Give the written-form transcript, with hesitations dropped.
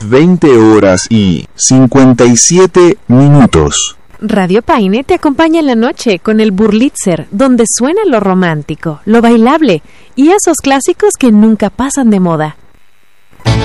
20:57. Radio Paine te acompaña en la noche con el Burlitzer, donde suena lo romántico, lo bailable y esos clásicos que nunca pasan de moda.